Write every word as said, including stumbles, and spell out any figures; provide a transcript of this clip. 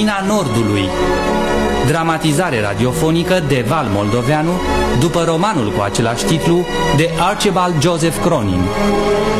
Lumina Nordului. Dramatizare radiofonică de Val Moldoveanu, după romanul cu același titlu de Archibald Joseph Cronin.